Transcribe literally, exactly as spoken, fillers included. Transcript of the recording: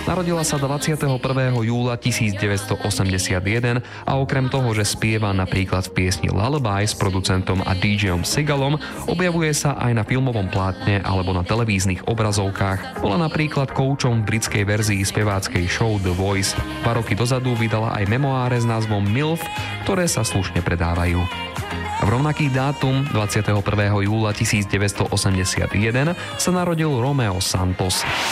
Narodila sa dvadsiateho prvého júla tisícdeväťstoosemdesiatjeden a okrem toho, že spieva napríklad v piesni Lullaby s producentom a DJom Segalom, objavuje sa aj na filmovom plátne alebo na televíznych obrazovkách. Bola napríklad koučom v britskej verzii speváckej show The Voice. Dva roky dozadu vydala aj memoáre s názvom MILF, ktoré sa slušne predávajú. V rovnaký dátum dvadsiateho prvého júla tisícdeväťstoosemdesiatjeden sa narodil Romeo Santos.